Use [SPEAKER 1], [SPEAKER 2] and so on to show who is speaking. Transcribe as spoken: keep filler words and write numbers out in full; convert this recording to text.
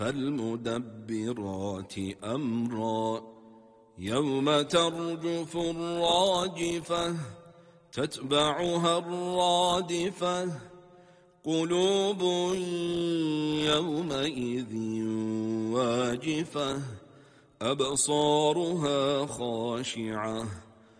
[SPEAKER 1] فالمدبرات أمرا يوم ترجف الراجفة تتبعها الرادفة قلوب يومئذ واجفة أبصارها خاشعة